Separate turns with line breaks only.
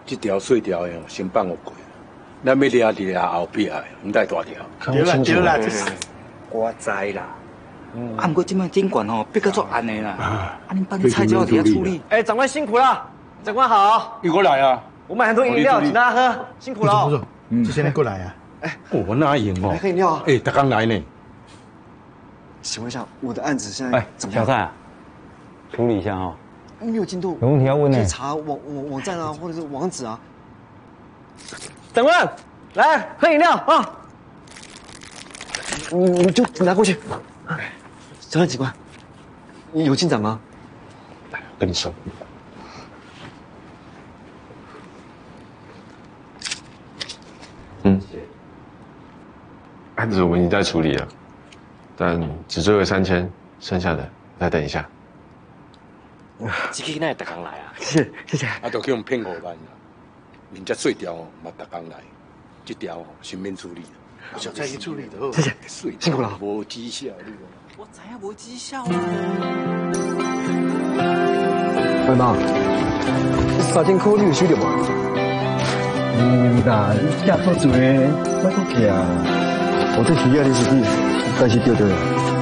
这条细条的先放我过，咱要抓后壁的，唔带大条。
对啦对啦，
我知啦。
啊，不过这摆监管吼逼到作暗的啦，啊，恁班菜就要底下处理。
哎，长官辛苦了，长官好。
你过来啊！
我买很多饮料，请大家喝，辛苦了。
不错，这些人过来啊。
哎，我哪用哦？
喝饮料啊。
哎，他刚来呢。
请问一下，我的案子现在怎么样？
小蔡啊，处理一下哈。
没有进度。
有问题要问呢。
可以查网站啊，或者是网址啊。长官，来喝饮料啊！你就拿过去。小蔡警官，你有进展吗？
来，跟你说。
案子我们已经在处理了，但只追回3000，剩下的再等一下。
这个那特工来啊？谢谢。
啊，就去用骗5万啦，人家碎条哦，嘛特工来，这条哦先免处理。
小蔡已处理的，
谢谢，辛苦了。
无绩效，你
我知影无绩效啊。
班长，3000块你有收到无？
有啦，你寄错做诶，莫搁寄啊！
我这需要你是但是对。